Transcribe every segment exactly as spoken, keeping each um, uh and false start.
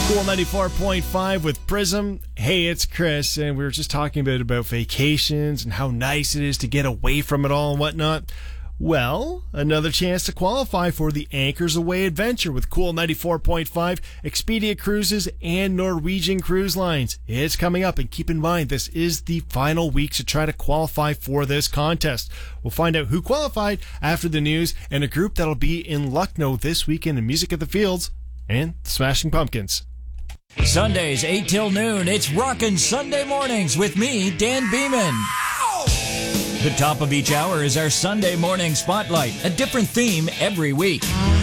Cool ninety-four point five with Prism. Hey, it's Chris, and we were just talking a bit about vacations and how nice it is to get away from it all and whatnot. Well, another chance to qualify for the Anchors Away adventure with Cool ninety-four point five, Expedia Cruises, and Norwegian Cruise Lines. It's coming up, and keep in mind, this is the final week to try to qualify for this contest. We'll find out who qualified after the news and a group that'll be in Lucknow this weekend in Music at the Fields and the Smashing Pumpkins. Sundays, eight till noon, it's Rockin' Sunday Mornings with me, Dan Beeman. The top of each hour is our Sunday morning spotlight, a different theme every week.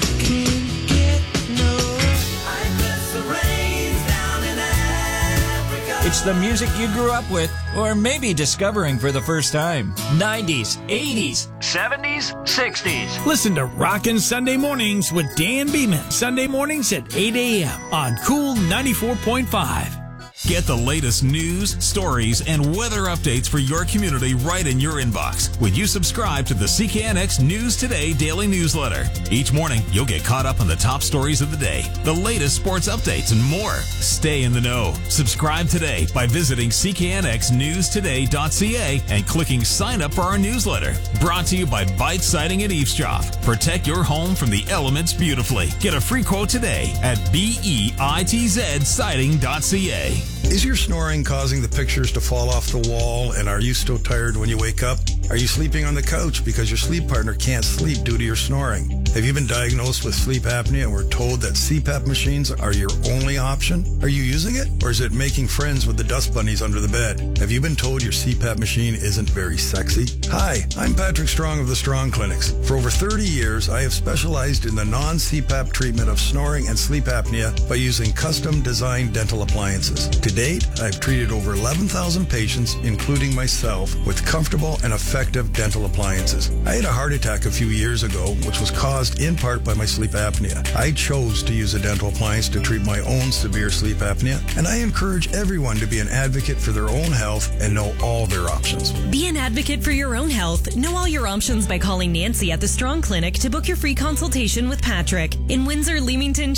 It's the music you grew up with, or maybe discovering for the first time. nineties, eighties, seventies, sixties. Listen to Rockin' Sunday Mornings with Dan Beeman. Sunday mornings at eight a.m. on Cool ninety-four point five. Get the latest news, stories, and weather updates for your community right in your inbox when you subscribe to the C K N X News Today daily newsletter. Each morning, you'll get caught up on the top stories of the day, the latest sports updates, and more. Stay in the know. Subscribe today by visiting c k n x news today dot c a and clicking sign up for our newsletter. Brought to you by Bite Siding and Eavesdrop. Protect your home from the elements beautifully. Get a free quote today at bitz siding dot c a. Is your snoring causing the pictures to fall off the wall, and are you so tired when you wake up? Are you sleeping on the couch because your sleep partner can't sleep due to your snoring? Have you been diagnosed with sleep apnea and were told that C PAP machines are your only option? Are you using it, or is it making friends with the dust bunnies under the bed? Have you been told your C PAP machine isn't very sexy? Hi, I'm Patrick Strong of the Strong Clinics. For over thirty years, I have specialized in the non-C PAP treatment of snoring and sleep apnea by using custom-designed dental appliances. To date, I've treated over eleven thousand patients, including myself, with comfortable and effective dental appliances. I had a heart attack a few years ago, which was caused in part by my sleep apnea. I chose to use a dental appliance to treat my own severe sleep apnea, and I encourage everyone to be an advocate for their own health and know all their options. Be an advocate for your own health. Know all your options by calling Nancy at the Strong Clinic to book your free consultation with Patrick in Windsor, Leamington,